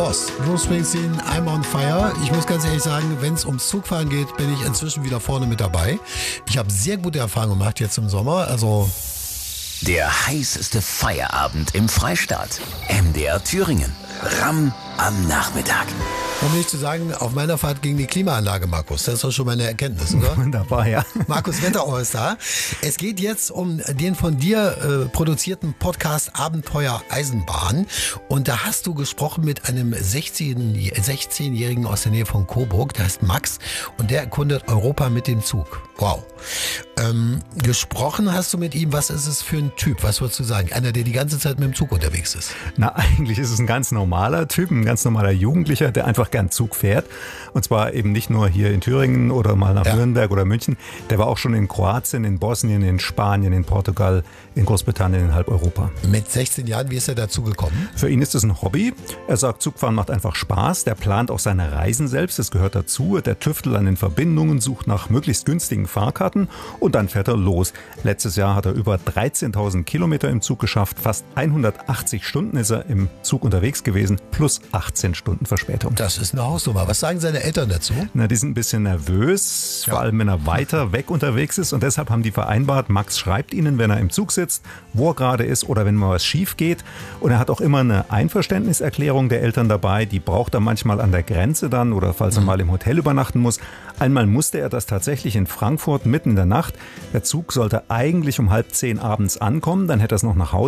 Boss, Bruce Springsteen, I'm on fire. Ich muss ganz ehrlich sagen, wenn es ums Zugfahren geht, bin ich inzwischen wieder vorne mit dabei. Ich habe sehr gute Erfahrungen gemacht jetzt im Sommer, also... Der heißeste Feierabend im Freistaat. MDR Thüringen. Ramm am Nachmittag. Um nicht zu sagen, auf meiner Fahrt gegen die Klimaanlage, Markus. Das ist doch schon meine Erkenntnis, oder? Wunderbar, ja. Markus Wetterauer ist da. Es geht jetzt um den von dir produzierten Podcast Abenteuer Eisenbahn. Und da hast du gesprochen mit einem 16-Jährigen aus der Nähe von Coburg. Der heißt Max. Und der erkundet Europa mit dem Zug. Wow. Gesprochen hast du mit ihm. Was ist es für ein Typ? Was würdest du sagen? Einer, der die ganze Zeit mit dem Zug unterwegs ist? Na, eigentlich ist es ein ganz normaler Typ, ein ganz normaler Jugendlicher, der einfach gern Zug fährt. Und zwar eben nicht nur hier in Thüringen oder mal nach Nürnberg oder München. Der war auch schon in Kroatien, in Bosnien, in Spanien, in Portugal, in Großbritannien, in halb Europa. Mit 16 Jahren, wie ist er dazu gekommen? Für ihn ist es ein Hobby. Er sagt, Zugfahren macht einfach Spaß. Der plant auch seine Reisen selbst, das gehört dazu. Der tüftelt an den Verbindungen, sucht nach möglichst günstigen Fahrkarten und dann fährt er los. Letztes Jahr hat er über 13.000 Kilometer im Zug geschafft. Fast 180 Stunden ist er im Zug unterwegs gewesen, plus 18 Stunden Verspätung. Das ist eine Hausnummer. Was sagen seine Eltern dazu? Na, die sind ein bisschen nervös, vor allem wenn er weiter weg unterwegs ist. Und deshalb haben die vereinbart, Max schreibt ihnen, wenn er im Zug sitzt, wo er gerade ist oder wenn mal was schief geht. Und er hat auch immer eine Einverständniserklärung der Eltern dabei. Die braucht er manchmal an der Grenze dann oder falls er mal im Hotel übernachten muss. Einmal musste er das tatsächlich in Frankfurt mitten in der Nacht. Der Zug sollte eigentlich um 9:30 abends ankommen, dann hätte er es noch nach Hause